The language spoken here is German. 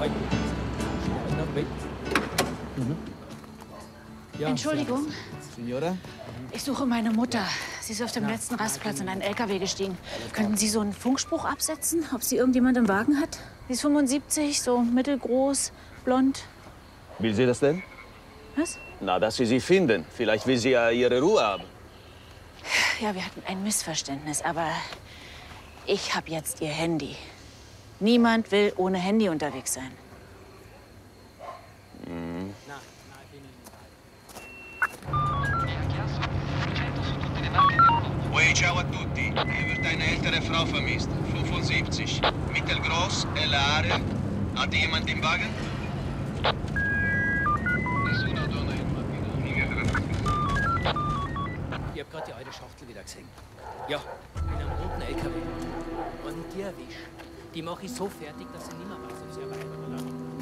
Entschuldigung, Signora? ich suche meine Mutter. Sie ist auf dem letzten Rastplatz in einen LKW gestiegen. Könnten Sie so einen Funkspruch absetzen, ob sie irgendjemand im Wagen hat? Sie ist 75, so mittelgroß, blond. Will sie das denn? Was? Na, dass Sie sie finden. Vielleicht will sie ja ihre Ruhe haben. Ja, wir hatten ein Missverständnis, aber ich habe jetzt ihr Handy. Niemand will ohne Handy unterwegs sein. Oi, ciao a tutti. Hier wird eine ältere Frau vermisst. 75. Mittelgroß, helle Haare. Hat jemand im Wagen? Ich hab gerade die alte Schachtel wieder gesehen. Ja, in einem roten LKW. Und die erwischt. Die mache ich so fertig, dass sie nimmer weiß, ob sie aber